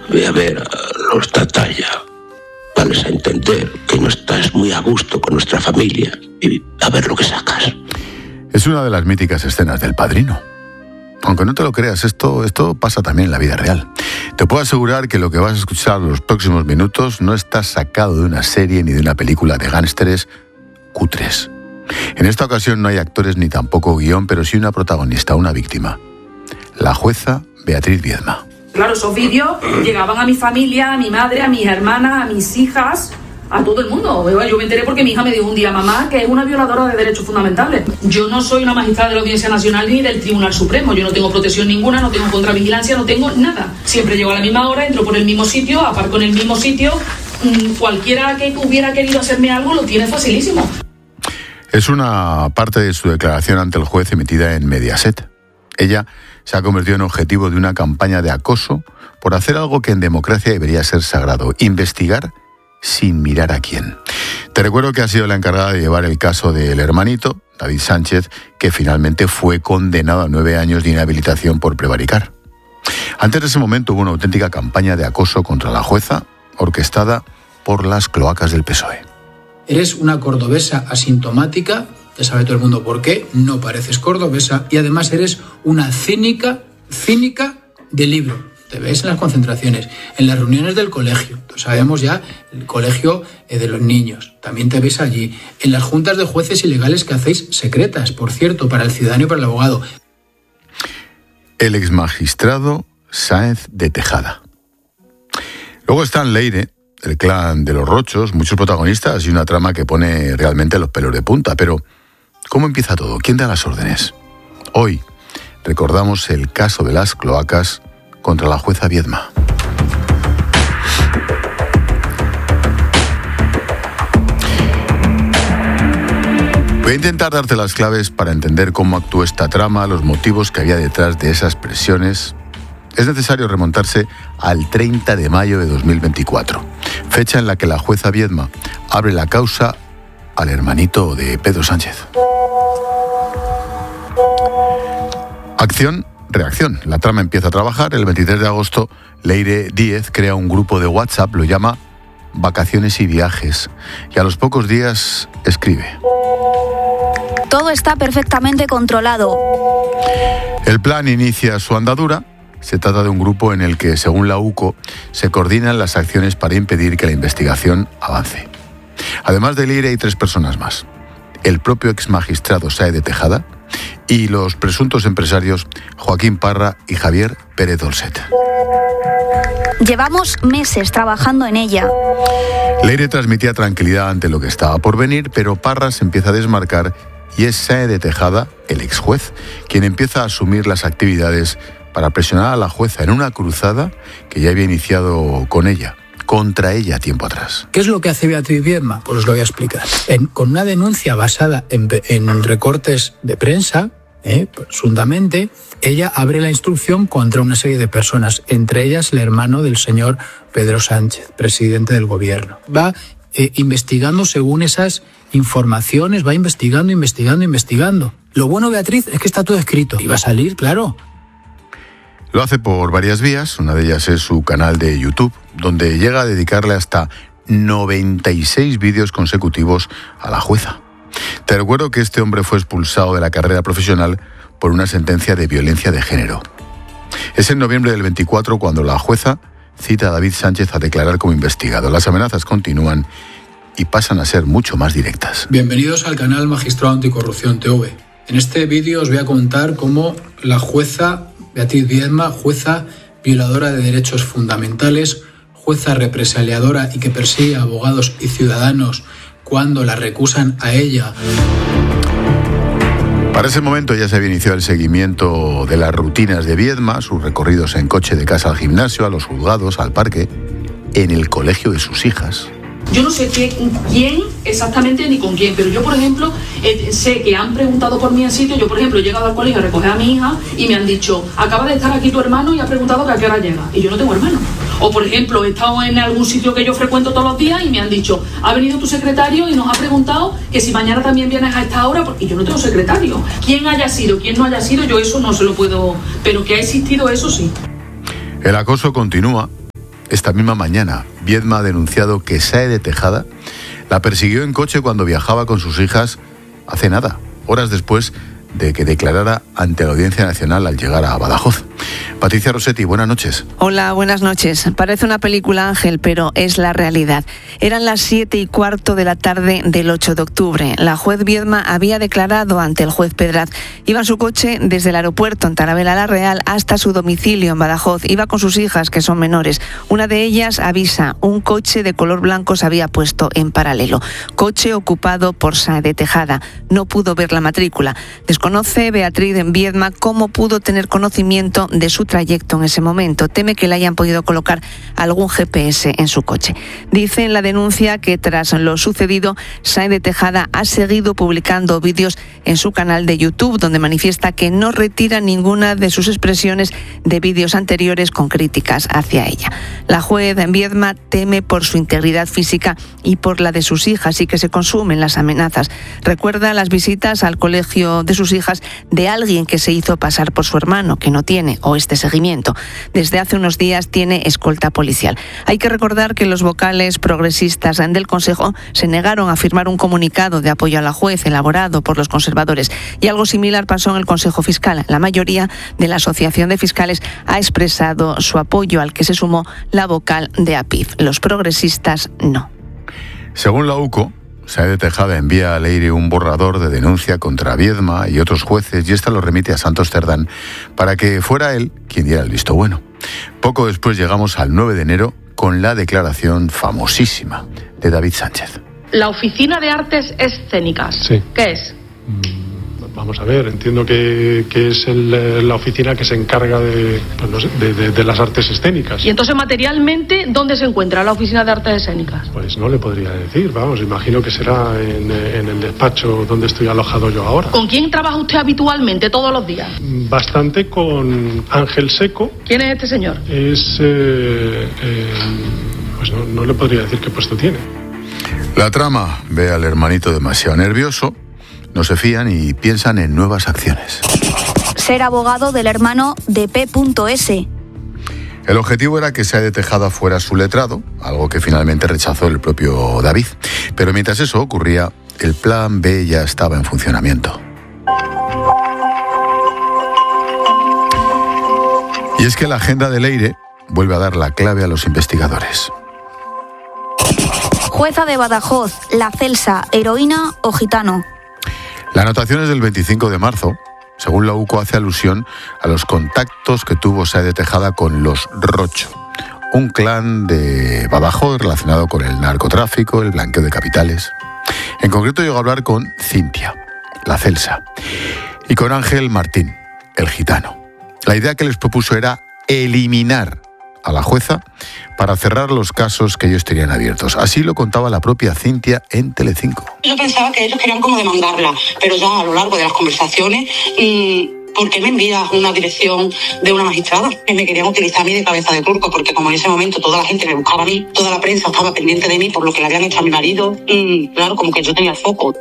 ve a ver a los Tataya. Dales a entender que no estás muy a gusto con nuestra familia y a ver lo que sacas. Es una de las míticas escenas del Padrino. Aunque no te lo creas, esto pasa también en la vida real. Te puedo asegurar que lo que vas a escuchar en los próximos minutos no está sacado de una serie ni de una película de gángsteres cutres. En esta ocasión no hay actores ni tampoco guión, pero sí una protagonista, una víctima. La jueza Beatriz Viedma. Claro, esos vídeos llegaban a mi familia, a mi madre, a mis hermanas, a mis hijas, a todo el mundo. Yo me enteré porque mi hija me dijo un día, mamá, que es una violadora de derechos fundamentales. Yo no soy una magistrada de la Audiencia Nacional ni del Tribunal Supremo. Yo no tengo protección ninguna, no tengo contravigilancia, no tengo nada. Siempre llego a la misma hora, entro por el mismo sitio, aparco en el mismo sitio. Cualquiera que hubiera querido hacerme algo lo tiene facilísimo. Es una parte de su declaración ante el juez emitida en Mediaset. Ella se ha convertido en objetivo de una campaña de acoso por hacer algo que en democracia debería ser sagrado: investigar sin mirar a quién. Te recuerdo que ha sido la encargada de llevar el caso del hermanito, David Sánchez, que finalmente fue condenado a 9 años de inhabilitación por prevaricar. Antes de ese momento hubo una auténtica campaña de acoso contra la jueza, orquestada por las cloacas del PSOE. Eres una cordobesa asintomática, ya sabe todo el mundo por qué, no pareces cordobesa y además eres una cínica de libro. Te ves en las concentraciones, en las reuniones del colegio, sabemos ya el colegio de los niños, también te ves allí, en las juntas de jueces ilegales que hacéis secretas, por cierto, para el ciudadano y para el abogado. El exmagistrado Sáenz de Tejada. Luego están Leire, el clan de los Rochos, muchos protagonistas y una trama que pone realmente los pelos de punta. Pero, ¿cómo empieza todo? ¿Quién da las órdenes? Hoy recordamos el caso de las cloacas contra la jueza Viedma. Voy a intentar darte las claves para entender cómo actuó esta trama, los motivos que había detrás de esas presiones. Es necesario remontarse al 30 de mayo de 2024, fecha en la que la jueza Viedma abre la causa al hermanito de Pedro Sánchez. Acción, reacción. La trama empieza a trabajar. El 23 de agosto, Leire Díez crea un grupo de WhatsApp, lo llama Vacaciones y Viajes, y a los pocos días escribe: todo está perfectamente controlado. El plan inicia su andadura. Se trata de un grupo en el que, según la UCO, se coordinan las acciones para impedir que la investigación avance. Además de Leire hay 3 personas más: el propio exmagistrado Sáenz de Tejada y los presuntos empresarios Joaquín Parra y Javier Pérez Dolcet. Llevamos meses trabajando en ella. Leire transmitía tranquilidad ante lo que estaba por venir, pero Parra se empieza a desmarcar y es Sáenz de Tejada, el ex juez, quien empieza a asumir las actividades para presionar a la jueza en una cruzada que ya había iniciado contra ella tiempo atrás. ¿Qué es lo que hace Beatriz Viedma? Pues os lo voy a explicar. Con una denuncia basada en recortes de prensa, presuntamente, ella abre la instrucción contra una serie de personas, entre ellas el hermano del señor Pedro Sánchez, presidente del gobierno. Va investigando según esas informaciones, va investigando. Lo bueno, Beatriz, es que está todo escrito y va a salir, claro. Lo hace por varias vías. Una de ellas es su canal de YouTube, donde llega a dedicarle hasta 96 vídeos consecutivos a la jueza. Te recuerdo que este hombre fue expulsado de la carrera profesional por una sentencia de violencia de género. Es en noviembre del 24 cuando la jueza cita a David Sánchez a declarar como investigado. Las amenazas continúan y pasan a ser mucho más directas. Bienvenidos al canal Magistrado Anticorrupción TV. En este vídeo os voy a contar cómo la jueza Beatriz Viedma, jueza violadora de derechos fundamentales, jueza represaliadora y que persigue a abogados y ciudadanos cuando la recusan a ella. Para ese momento ya se había iniciado el seguimiento de las rutinas de Viedma, sus recorridos en coche de casa al gimnasio, a los juzgados, al parque, en el colegio de sus hijas. Yo no sé quién exactamente ni con quién, pero yo, por ejemplo, sé que han preguntado por mí en sitio. Yo, por ejemplo, he llegado al colegio a recoger a mi hija y me han dicho: acaba de estar aquí tu hermano y ha preguntado que a qué hora llega. Y yo no tengo hermano. O, por ejemplo, he estado en algún sitio que yo frecuento todos los días y me han dicho: ha venido tu secretario y nos ha preguntado que si mañana también vienes a esta hora, y yo no tengo secretario. Quién haya sido, quién no haya sido, yo eso no se lo puedo... Pero que ha existido, eso sí. El acoso continúa. esta misma mañana, Viedma ha denunciado que Sáenz de Tejada la persiguió en coche cuando viajaba con sus hijas hace nada, horas después de que declarara ante la Audiencia Nacional al llegar a Badajoz. Patricia Rossetti, buenas noches. Hola, buenas noches. Parece una película, Ángel, pero es la realidad. Eran las 7:15 de la tarde del 8 de octubre. La juez Viedma había declarado ante el juez Pedraz. Iba en su coche desde el aeropuerto en Taravera la Real hasta su domicilio en Badajoz. Iba con sus hijas, que son menores. Una de ellas avisa, un coche de color blanco se había puesto en paralelo. Coche ocupado por Sáenz de Tejada. No pudo ver la matrícula. Desconoce Beatriz Viedma cómo pudo tener conocimiento de su trayecto en ese momento. Teme que le hayan podido colocar algún GPS en su coche. Dice en la denuncia que tras lo sucedido, Sáenz de Tejada ha seguido publicando vídeos en su canal de YouTube, donde manifiesta que no retira ninguna de sus expresiones de vídeos anteriores con críticas hacia ella. La juez Viedma teme por su integridad física y por la de sus hijas y que se consumen las amenazas. Recuerda las visitas al colegio de sus hijas de alguien que se hizo pasar por su hermano, que no tiene o este seguimiento. Desde hace unos días tiene escolta policial. Hay que recordar que los vocales progresistas del Consejo se negaron a firmar un comunicado de apoyo a la juez elaborado por los conservadores y algo similar pasó en el Consejo Fiscal. La mayoría de la Asociación de Fiscales ha expresado su apoyo, al que se sumó la vocal de APIF. Los progresistas no. Según la UCO, Sáenz de Tejada envía a Leire un borrador de denuncia contra Viedma y otros jueces y esta lo remite a Santos Cerdán para que fuera él quien diera el visto bueno. Poco después llegamos al 9 de enero con la declaración famosísima de David Sánchez. La Oficina de Artes Escénicas. Sí. ¿Qué es? Vamos a ver, entiendo que es la oficina que se encarga de las artes escénicas. Y entonces, materialmente, ¿dónde se encuentra la Oficina de Artes Escénicas? Pues no le podría decir, vamos, imagino que será en el despacho donde estoy alojado yo ahora. ¿Con quién trabaja usted habitualmente todos los días? Bastante con Ángel Seco. ¿Quién es este señor? Es... pues no le podría decir qué puesto tiene. La trama ve al hermanito demasiado nervioso, no se fían y piensan en nuevas acciones. Ser abogado del hermano de P.S. El objetivo era que Sáenz de Tejada fuera su letrado, algo que finalmente rechazó el propio David. Pero mientras eso ocurría, el plan B ya estaba en funcionamiento. Y es que la agenda de Leire vuelve a dar la clave a los investigadores. Jueza de Badajoz, La Celsa, heroína o gitano. La anotación es del 25 de marzo. Según la UCO, hace alusión a los contactos que tuvo Sáenz de Tejada con los Rocho, un clan de Badajoz relacionado con el narcotráfico, el blanqueo de capitales. En concreto llegó a hablar con Cintia, la Celsa, y con Ángel Martín, el gitano. La idea que les propuso era eliminar a la jueza para cerrar los casos que ellos tenían abiertos. Así lo contaba la propia Cintia en Telecinco. Yo pensaba que ellos querían como demandarla, pero ya a lo largo de las conversaciones, ¿por qué me envías una dirección de una magistrada? Que me querían utilizar a mí de cabeza de turco, porque como en ese momento toda la gente me buscaba a mí, toda la prensa estaba pendiente de mí por lo que le habían hecho a mi marido, claro, como que yo tenía el foco.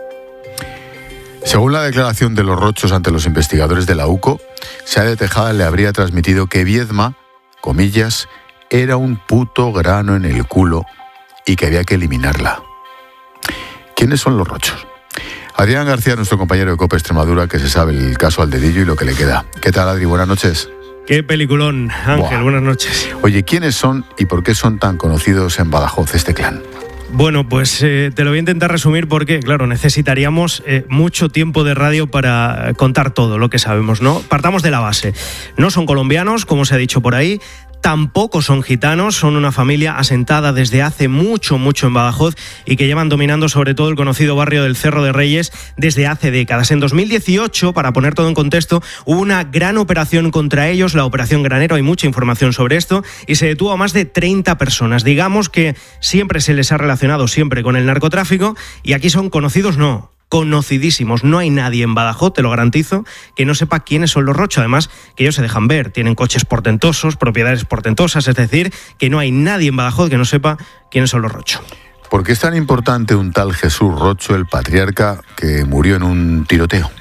Según la declaración de los Rochos ante los investigadores de la UCO, Sáenz de Tejada le habría transmitido que Viedma, comillas, era un puto grano en el culo y que había que eliminarla. ¿Quiénes son los Rochos? Adrián García, nuestro compañero de COPE Extremadura, que se sabe el caso al dedillo y lo que le queda. ¿Qué tal, Adri? Buenas noches. Qué peliculón, Ángel. Buenas noches. Oye, ¿quiénes son y por qué son tan conocidos en Badajoz este clan? Bueno, pues te lo voy a intentar resumir porque, claro, necesitaríamos mucho tiempo de radio para contar todo lo que sabemos, ¿no? Partamos de la base. No son colombianos, como se ha dicho por ahí. Tampoco son gitanos, son una familia asentada desde hace mucho en Badajoz y que llevan dominando sobre todo el conocido barrio del Cerro de Reyes desde hace décadas. En 2018, para poner todo en contexto, hubo una gran operación contra ellos, la Operación Granero, hay mucha información sobre esto, y se detuvo a más de 30 personas. Digamos que siempre se les ha relacionado siempre con el narcotráfico y aquí son conocidos, no. Conocidísimos. No hay nadie en Badajoz, te lo garantizo, que no sepa quiénes son los Rocho. Además, que ellos se dejan ver, tienen coches portentosos, propiedades portentosas, es decir, que no hay nadie en Badajoz que no sepa quiénes son los Rocho. ¿Por qué es tan importante un tal Jesús Rocho, el patriarca, que murió en un tiroteo?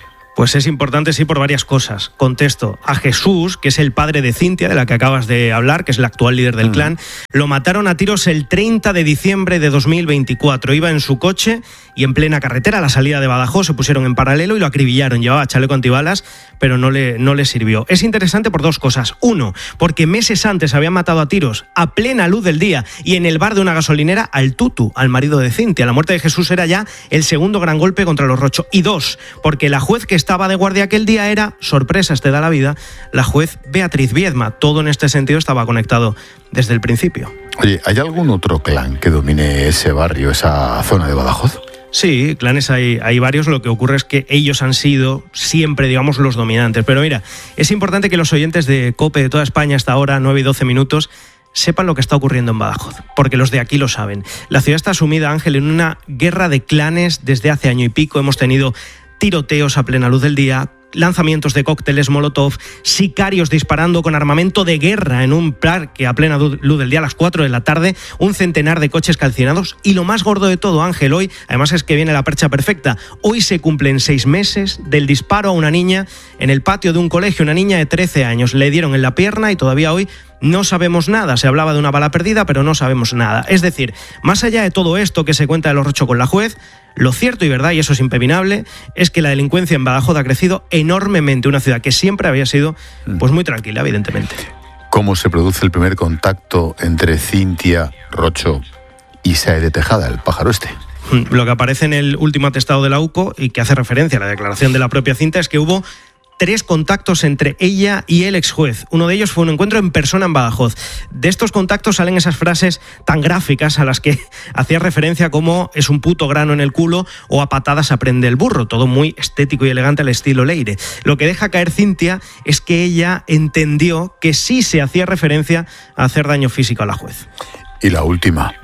Pues es importante, sí, por varias cosas. Contesto, a Jesús, que es el padre de Cintia, de la que acabas de hablar, que es el actual líder del clan, lo mataron a tiros el 30 de diciembre de 2024. Iba en su coche y en plena carretera, a la salida de Badajoz, se pusieron en paralelo y lo acribillaron. Llevaba chaleco antibalas, pero no le sirvió. Es interesante por dos cosas. Uno, porque meses antes habían matado a tiros a plena luz del día y en el bar de una gasolinera al Tutu, al marido de Cintia. La muerte de Jesús era ya el segundo gran golpe contra los Rocho. Y dos, porque la juez que estaba de guardia aquel día era, sorpresas te da la vida, la juez Beatriz Viedma. Todo en este sentido estaba conectado desde el principio. Oye, ¿hay algún otro clan que domine ese barrio, esa zona de Badajoz? Sí, clanes hay varios, lo que ocurre es que ellos han sido siempre, digamos, los dominantes. Pero mira, es importante que los oyentes de COPE de toda España hasta ahora, 9 y 12 minutos, sepan lo que está ocurriendo en Badajoz, porque los de aquí lo saben. La ciudad está sumida, Ángel, en una guerra de clanes desde hace año y pico. Hemos tenido tiroteos a plena luz del día, lanzamientos de cócteles Molotov, sicarios disparando con armamento de guerra en un parque a plena luz del día a las 4 de la tarde, un centenar de coches calcinados y lo más gordo de todo, Ángel, hoy, además es que viene la percha perfecta, hoy se cumplen 6 meses del disparo a una niña en el patio de un colegio, una niña de 13 años, le dieron en la pierna y todavía hoy no sabemos nada. Se hablaba de una bala perdida, pero no sabemos nada. Es decir, más allá de todo esto que se cuenta de los Rocho con la juez, lo cierto y verdad, y eso es impepinable, es que la delincuencia en Badajoz ha crecido enormemente. Una ciudad que siempre había sido pues muy tranquila, evidentemente. ¿Cómo se produce el primer contacto entre Cintia Rocho y Sae de Tejada, el pájaro este? Lo que aparece en el último atestado de la UCO y que hace referencia a la declaración de la propia Cinta es que hubo 3 contactos entre ella y el exjuez. Uno de ellos fue un encuentro en persona en Badajoz. De estos contactos salen esas frases tan gráficas a las que hacía referencia como es un puto grano en el culo o a patadas aprende el burro. Todo muy estético y elegante al estilo Leire. Lo que deja caer Cintia es que ella entendió que sí se hacía referencia a hacer daño físico a la juez. Y la última.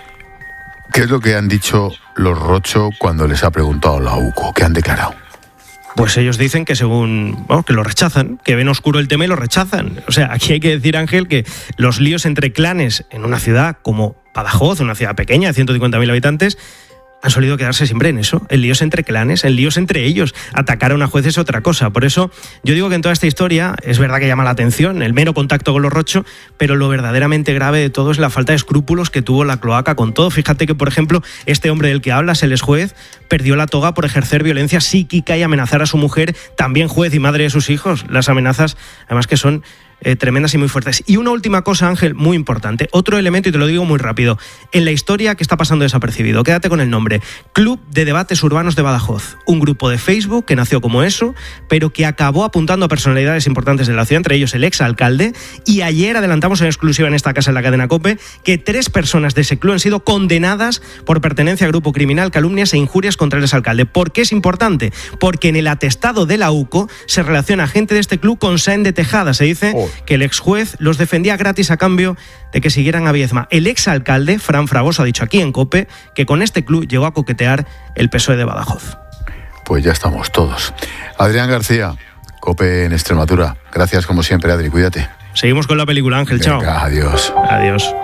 ¿Qué es lo que han dicho los Rocho cuando les ha preguntado la UCO? ¿Qué han declarado? Pues ellos dicen que que lo rechazan, que ven oscuro el tema y lo rechazan. O sea, aquí hay que decir, Ángel, que los líos entre clanes en una ciudad como Badajoz, una ciudad pequeña de 150.000 habitantes, han solido quedarse siempre en eso, en líos entre clanes, en líos entre ellos. Atacar a una juez es otra cosa. Por eso yo digo que en toda esta historia es verdad que llama la atención el mero contacto con los Rocho, pero lo verdaderamente grave de todo es la falta de escrúpulos que tuvo la cloaca con todo. Fíjate que, por ejemplo, este hombre del que hablas, el exjuez, perdió la toga por ejercer violencia psíquica y amenazar a su mujer, también juez y madre de sus hijos. Las amenazas, además, que son tremendas y muy fuertes. Y una última cosa, Ángel, muy importante. Otro elemento, y te lo digo muy rápido. En la historia que está pasando desapercibido, quédate con el nombre. Club de Debates Urbanos de Badajoz. Un grupo de Facebook que nació como eso, pero que acabó apuntando a personalidades importantes de la ciudad, entre ellos el exalcalde. Y ayer adelantamos en exclusiva en esta casa, en la cadena COPE, que 3 personas de ese club han sido condenadas por pertenencia a grupo criminal, calumnias e injurias contra el exalcalde. ¿Por qué es importante? Porque en el atestado de la UCO se relaciona gente de este club con Sae de Tejada. Se dice que el exjuez los defendía gratis a cambio de que siguieran a Viedma. El exalcalde, Fran Fragoso, ha dicho aquí en COPE que con este club llegó a coquetear el PSOE de Badajoz. Pues ya estamos todos. Adrián García, COPE en Extremadura. Gracias como siempre, Adri, cuídate. Seguimos con la película, Ángel. Venga, chao. Adiós. Adiós.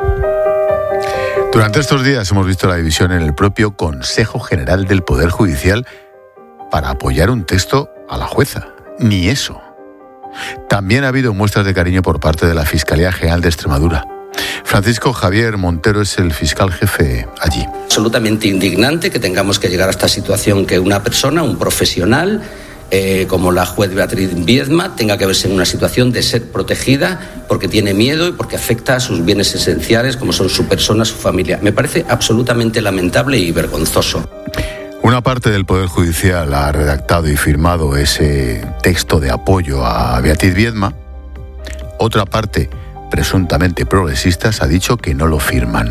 Durante estos días hemos visto la división en el propio Consejo General del Poder Judicial para apoyar un texto a la jueza. Ni eso. También ha habido muestras de cariño por parte de la Fiscalía General de Extremadura. Francisco Javier Montero es el fiscal jefe allí. Absolutamente indignante que tengamos que llegar a esta situación, que una persona, un profesional, como la juez Beatriz Viedma, tenga que verse en una situación de ser protegida porque tiene miedo y porque afecta a sus bienes esenciales, como son su persona, su familia. Me parece absolutamente lamentable y vergonzoso. Una parte del Poder Judicial ha redactado y firmado ese texto de apoyo a Beatriz Viedma. Otra parte, presuntamente progresistas, ha dicho que no lo firman.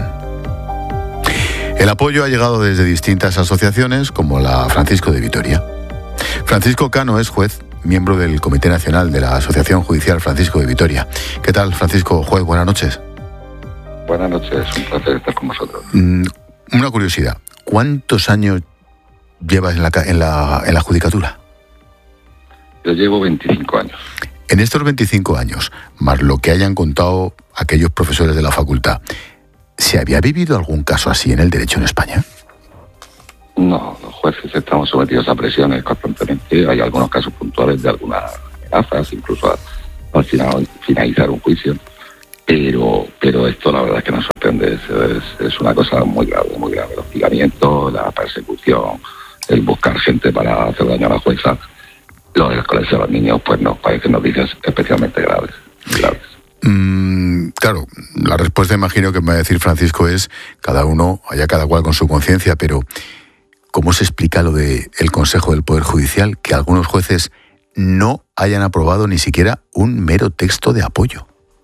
El apoyo ha llegado desde distintas asociaciones, como la Francisco de Vitoria. Francisco Cano es juez, miembro del Comité Nacional de la Asociación Judicial Francisco de Vitoria. ¿Qué tal, Francisco? Juez, buenas noches. Buenas noches, un placer estar con vosotros. Una curiosidad, ¿cuántos años llevas en la judicatura? Yo llevo 25 años. En estos 25 años, más lo que hayan contado aquellos profesores de la facultad, ¿se había vivido algún caso así en el derecho en España? No, los jueces estamos sometidos a presiones constantemente. Hay algunos casos puntuales de algunas amenazas, incluso al finalizar un juicio. Pero esto la verdad es que nos sorprende. Es una cosa muy grave, muy grave. El hostigamiento, la persecución, el buscar gente para hacer daño a la jueza. Lo del colegio de los niños, pues nos parecen noticias especialmente graves. Claro, la respuesta, imagino que me va a decir Francisco, es cada cual con su conciencia, pero ¿cómo se explica lo del Consejo del Poder Judicial, que algunos jueces no hayan aprobado ni siquiera un mero texto de apoyo?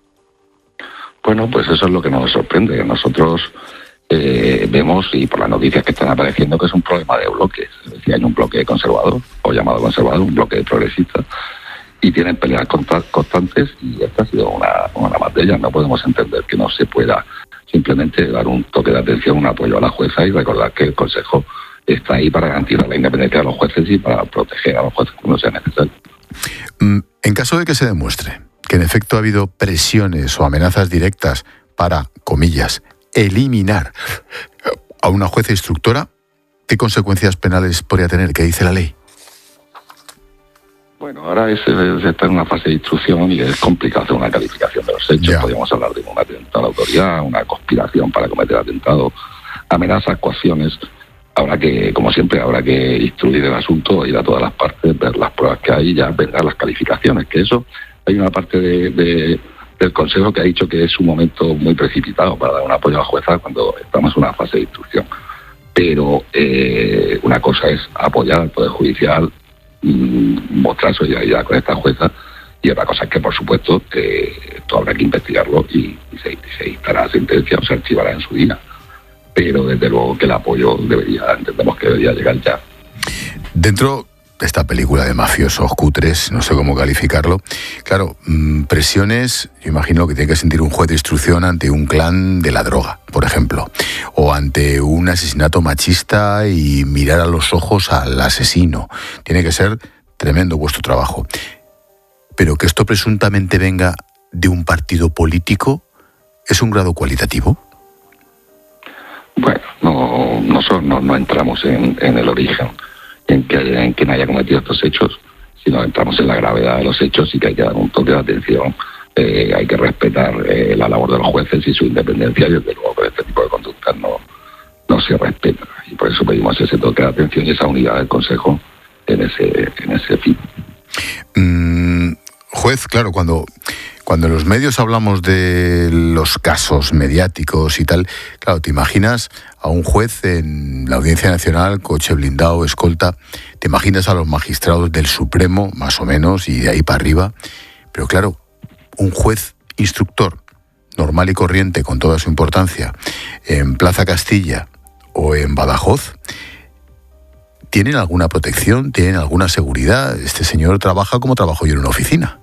Bueno, pues eso es lo que nos sorprende. Nosotros vemos, y por las noticias que están apareciendo, que es un problema de bloques. Es decir, hay un bloque conservador, o llamado conservador, un bloque progresista, y tienen peleas constantes, y esta ha sido una más de ellas. No podemos entender que no se pueda simplemente dar un toque de atención, un apoyo a la jueza y recordar que el Consejo está ahí para garantizar la independencia de los jueces y para proteger a los jueces cuando sea necesario. En caso de que se demuestre que en efecto ha habido presiones o amenazas directas para, comillas, eliminar a una jueza instructora, ¿qué consecuencias penales podría tener? ¿Qué dice la ley? Bueno, ahora se está en una fase de instrucción y es complicado hacer una calificación de los hechos. Podríamos hablar de un atentado a la autoridad, una conspiración para cometer atentado, amenazas, coacciones. Habrá que, como siempre, instruir el asunto, ir a todas las partes, ver las pruebas que hay y ya vendrán las calificaciones. Que eso, hay una parte del Consejo que ha dicho que es un momento muy precipitado para dar un apoyo a la jueza cuando estamos en una fase de instrucción. Pero una cosa es apoyar al Poder Judicial, mostrar solidaridad con esta jueza, y otra cosa es que, por supuesto, esto habrá que investigarlo y se dictará sentencia o se archivará en su día. Pero desde luego que el apoyo entendemos que debería llegar ya. Dentro de esta película de mafiosos cutres, no sé cómo calificarlo, claro, presiones, yo imagino que tiene que sentir un juez de instrucción ante un clan de la droga, por ejemplo, o ante un asesinato machista y mirar a los ojos al asesino. Tiene que ser tremendo vuestro trabajo. Pero que esto presuntamente venga de un partido político, ¿es un grado cualitativo? Bueno, nosotros no entramos en el origen, en quien haya cometido estos hechos, sino entramos en la gravedad de los hechos y que hay que dar un toque de atención. Hay que respetar la labor de los jueces y su independencia, y desde luego que este tipo de conductas no se respeta. Y por eso pedimos ese toque de atención y esa unidad del Consejo en ese fin. Juez, claro, cuando en los medios hablamos de los casos mediáticos y tal, claro, te imaginas a un juez en la Audiencia Nacional, coche blindado, escolta, te imaginas a los magistrados del Supremo, más o menos, y de ahí para arriba, pero claro, un juez instructor, normal y corriente, con toda su importancia, en Plaza Castilla o en Badajoz, ¿tienen alguna protección? ¿Tienen alguna seguridad? Este señor trabaja como trabajo yo en una oficina.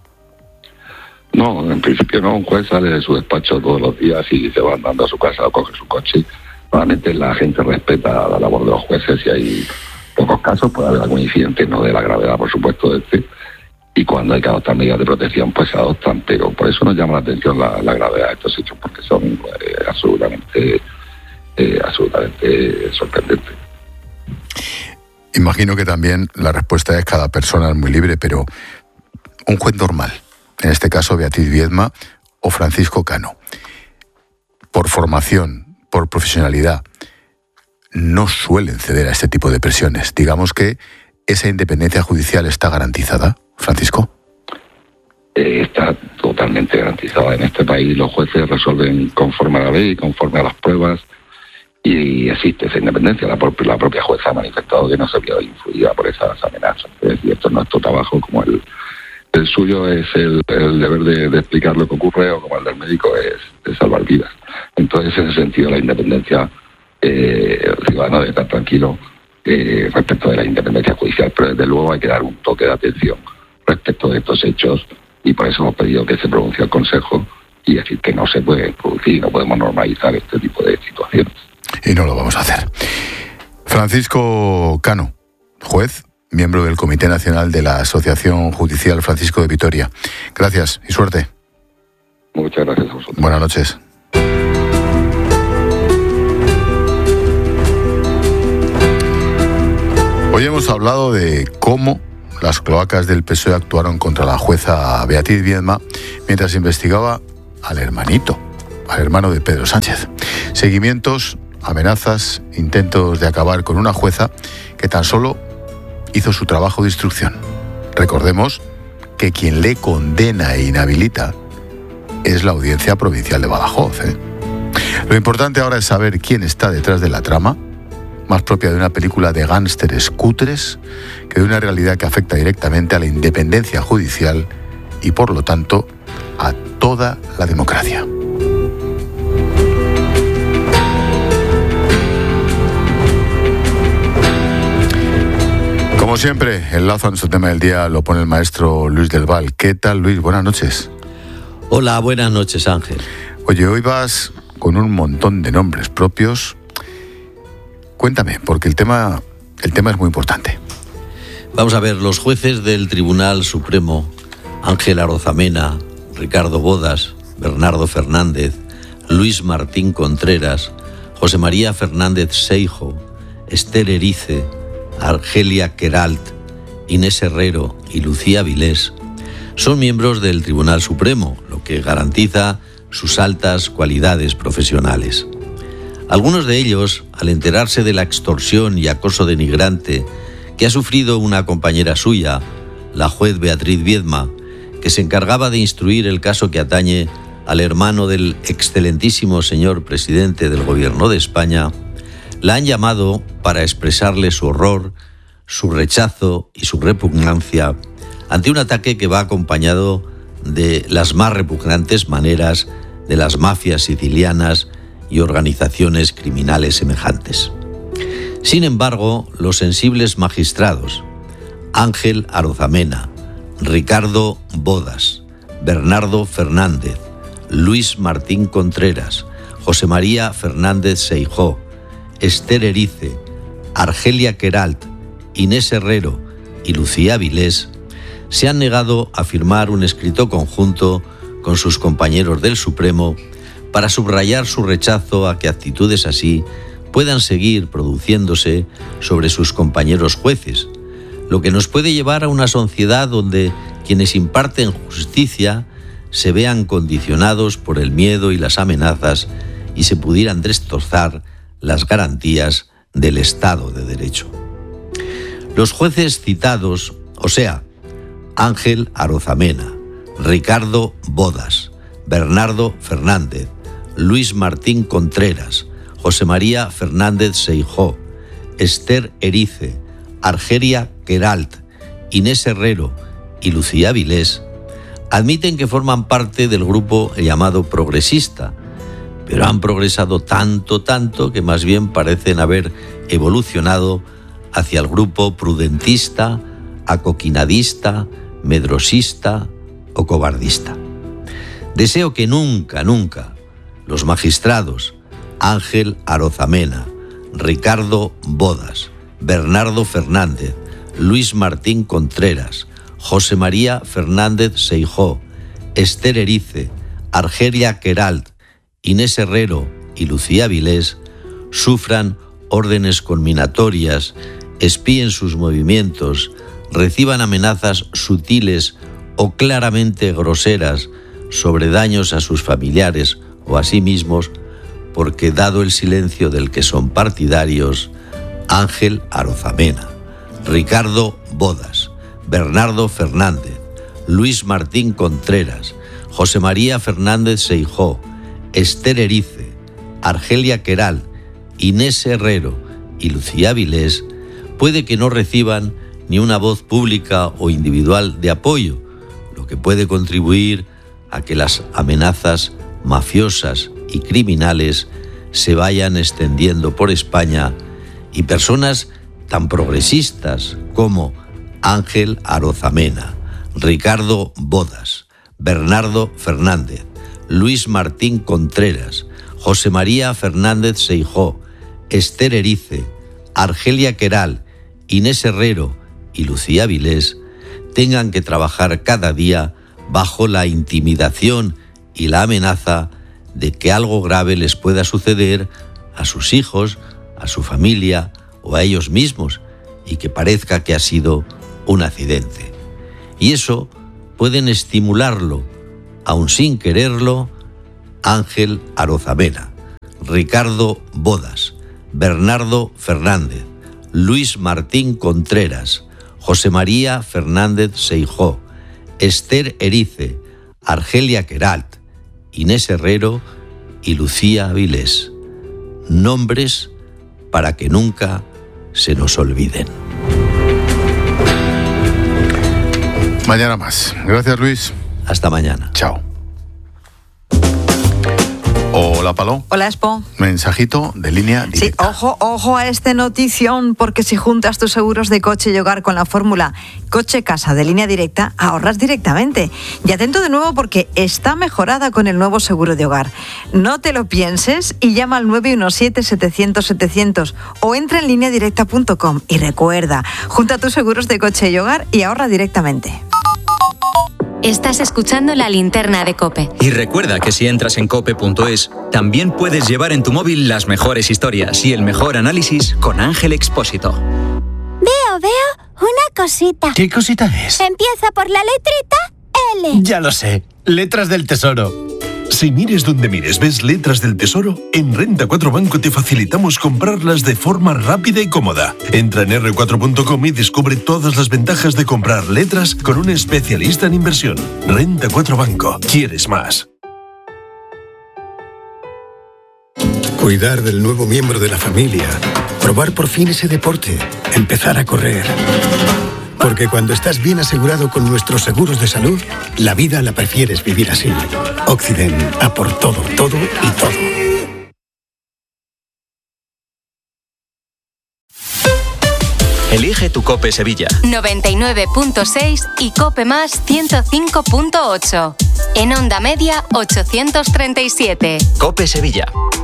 No, en principio no. Un juez sale de su despacho todos los días y se va andando a su casa o coge su coche. Normalmente la gente respeta la labor de los jueces y hay pocos casos, puede haber algún incidente, no de la gravedad, por supuesto, y cuando hay que adoptar medidas de protección, pues se adoptan, pero por eso nos llama la atención la gravedad de estos hechos, porque son absolutamente sorprendentes. Imagino que también la respuesta es cada persona es muy libre, pero un juez normal, en este caso Beatriz Viedma o Francisco Cano, por formación, por profesionalidad, no suelen ceder a este tipo de presiones. Digamos que esa independencia judicial está garantizada, Francisco. Está totalmente garantizada. En este país los jueces resuelven conforme a la ley, conforme a las pruebas, y existe esa independencia. La propia jueza ha manifestado que no se vio influida por esas amenazas. Es decir, esto es nuestro trabajo, como el suyo es el deber de explicar lo que ocurre, o como el del médico es salvar vidas. Entonces, en ese sentido, la independencia, el ciudadano debe estar tranquilo respecto de la independencia judicial, pero desde luego hay que dar un toque de atención respecto de estos hechos, y por eso hemos pedido que se pronuncie el Consejo y decir que no se puede producir, no podemos normalizar este tipo de situaciones. Y no lo vamos a hacer. Francisco Cano, juez, miembro del Comité Nacional de la Asociación Judicial Francisco de Vitoria. Gracias y suerte. Muchas gracias a vosotros. Buenas noches. Hoy hemos hablado de cómo las cloacas del PSOE actuaron contra la jueza Beatriz Viedma mientras investigaba al hermano de Pedro Sánchez. Seguimientos, amenazas, intentos de acabar con una jueza que tan solo hizo su trabajo de instrucción. Recordemos que quien le condena e inhabilita es la Audiencia Provincial de Badajoz. Lo importante ahora es saber quién está detrás de la trama, más propia de una película de gánsteres cutres que de una realidad que afecta directamente a la independencia judicial y, por lo tanto, a toda la democracia. Como siempre, el lazo a nuestro tema del día lo pone el maestro Luis del Val. ¿Qué tal, Luis? Buenas noches. Hola, buenas noches, Ángel. Oye, hoy vas con un montón de nombres propios. Cuéntame, porque el tema es muy importante. Vamos a ver, los jueces del Tribunal Supremo, Ángel Arozamena, Ricardo Bodas, Bernardo Fernández, Luis Martín Contreras, José María Fernández Seijo, Esther Erice, Argelia Queralt, Inés Herrero y Lucía Vilés, son miembros del Tribunal Supremo, lo que garantiza sus altas cualidades profesionales. Algunos de ellos, al enterarse de la extorsión y acoso denigrante que ha sufrido una compañera suya, la juez Beatriz Viedma, que se encargaba de instruir el caso que atañe al hermano del excelentísimo señor presidente del Gobierno de España, la han llamado para expresarle su horror, su rechazo y su repugnancia ante un ataque que va acompañado de las más repugnantes maneras de las mafias sicilianas y organizaciones criminales semejantes. Sin embargo, los sensibles magistrados Ángel Arozamena, Ricardo Bodas, Bernardo Fernández, Luis Martín Contreras, José María Fernández Seijo, Esther Erice, Argelia Queralt, Inés Herrero y Lucía Vilés se han negado a firmar un escrito conjunto con sus compañeros del Supremo para subrayar su rechazo a que actitudes así puedan seguir produciéndose sobre sus compañeros jueces, lo que nos puede llevar a una sociedad donde quienes imparten justicia se vean condicionados por el miedo y las amenazas y se pudieran destrozar las garantías del Estado de Derecho. Los jueces citados, o sea, Ángel Arozamena, Ricardo Bodas, Bernardo Fernández, Luis Martín Contreras, José María Fernández Seijo, Esther Erice, Argelia Queralt, Inés Herrero y Lucía Vilés, admiten que forman parte del grupo llamado progresista, pero han progresado tanto que más bien parecen haber evolucionado hacia el grupo prudentista, acoquinadista, medrosista o cobardista. Deseo que nunca los magistrados Ángel Arozamena, Ricardo Bodas, Bernardo Fernández, Luis Martín Contreras, José María Fernández Seijo, Esther Erice, Argelia Queralt, Inés Herrero y Lucía Vilés sufran órdenes conminatorias, espíen sus movimientos, reciban amenazas sutiles o claramente groseras sobre daños a sus familiares o a sí mismos, porque dado el silencio del que son partidarios, Ángel Arozamena, Ricardo Bodas, Bernardo Fernández, Luis Martín Contreras, José María Fernández Seijo, Esther Erice, Argelia Queralt, Inés Herrero y Lucía Vilés puede que no reciban ni una voz pública o individual de apoyo, lo que puede contribuir a que las amenazas mafiosas y criminales se vayan extendiendo por España y personas tan progresistas como Ángel Arozamena, Ricardo Bodas, Bernardo Fernández, Luis Martín Contreras, José María Fernández Seijo, Esther Erice, Argelia Queralt, Inés Herrero y Lucía Vilés tengan que trabajar cada día bajo la intimidación y la amenaza de que algo grave les pueda suceder a sus hijos, a su familia o a ellos mismos, y que parezca que ha sido un accidente. Y eso pueden estimularlo, aun sin quererlo, Ángel Arozamena, Ricardo Bodas, Bernardo Fernández, Luis Martín Contreras, José María Fernández Seijó, Esther Erice, Argelia Queralt, Inés Herrero y Lucía Avilés. Nombres para que nunca se nos olviden. Mañana más. Gracias, Luis. Hasta mañana. Chao. Hola, Paló. Hola, Expo. Mensajito de Línea Directa. Sí, ojo a esta notición, porque si juntas tus seguros de coche y hogar con la fórmula Coche-Casa de Línea Directa, ahorras directamente. Y atento de nuevo porque está mejorada con el nuevo seguro de hogar. No te lo pienses y llama al 917-700-700 o entra en lineadirecta.com. Y recuerda, junta tus seguros de coche y hogar y ahorra directamente. Estás escuchando La Linterna de COPE. Y recuerda que si entras en cope.es, también puedes llevar en tu móvil las mejores historias y el mejor análisis con Ángel Expósito. Veo una cosita. ¿Qué cosita es? Empieza por la letrita L. Ya lo sé, letras del tesoro. Si mires donde mires ves letras del tesoro, en Renta 4 Banco te facilitamos comprarlas de forma rápida y cómoda. Entra en r4.com y descubre todas las ventajas de comprar letras con un especialista en inversión. Renta 4 Banco. ¿Quieres más? Cuidar del nuevo miembro de la familia. Probar por fin ese deporte. Empezar a correr. Porque cuando estás bien asegurado con nuestros seguros de salud, la vida la prefieres vivir así. Occident, a por todo, todo y todo. Elige tu COPE Sevilla. 99.6 y COPE Más 105.8. En onda media 837. COPE Sevilla.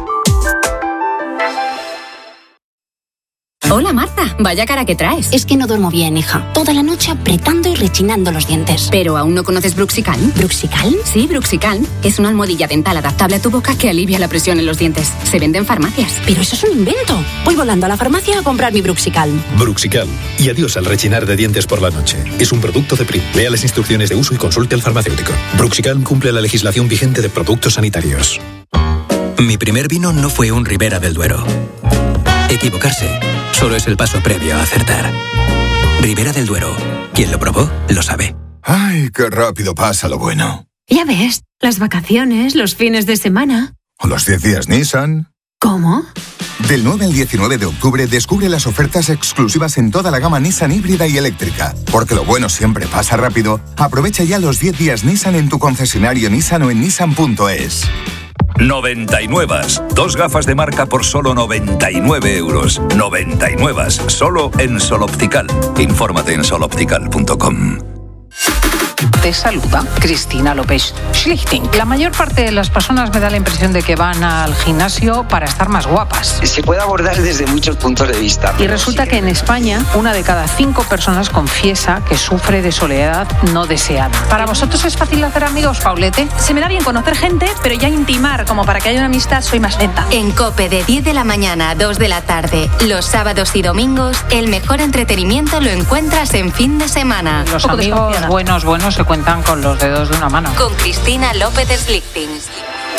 Hola Marta, vaya cara que traes. Es que no duermo bien, hija. Toda la noche apretando y rechinando los dientes. ¿Pero aún no conoces Bruxicalm? ¿Bruxicalm? Sí, Bruxicalm. Es una almohadilla dental adaptable a tu boca que alivia la presión en los dientes. Se vende en farmacias. Pero eso es un invento. Voy volando a la farmacia a comprar mi Bruxicalm. Bruxicalm. Y adiós al rechinar de dientes por la noche. Es un producto de PRI. Lea las instrucciones de uso y consulte al farmacéutico. Bruxicalm cumple la legislación vigente de productos sanitarios. Mi primer vino no fue un Ribera del Duero. Equivocarse solo es el paso previo a acertar. Ribera del Duero. Quien lo probó, lo sabe. ¡Ay, qué rápido pasa lo bueno! Ya ves, las vacaciones, los fines de semana. ¿O los 10 días Nissan? ¿Cómo? Del 9 al 19 de octubre descubre las ofertas exclusivas en toda la gama Nissan híbrida y eléctrica. Porque lo bueno siempre pasa rápido. Aprovecha ya los 10 días Nissan en tu concesionario Nissan o en nissan.es. 99. 2 gafas de marca por solo 99 euros. 99. Solo en Sol Optical. Infórmate en soloptical.com. Te saluda Cristina López Schlichting. La mayor parte de las personas me da la impresión de que van al gimnasio para estar más guapas. Se puede abordar desde muchos puntos de vista. Y resulta que en España, 1 de cada 5 personas confiesa que sufre de soledad no deseada. ¿Para vosotros es fácil hacer amigos, Paulete? Se me da bien conocer gente, pero ya intimar, como para que haya una amistad, soy más lenta. En COPE de 10 de la mañana a 2 de la tarde, los sábados y domingos, el mejor entretenimiento lo encuentras en fin de semana. Los amigos buenos se cuentan con los dedos de una mano. Con Cristina López Schlichting.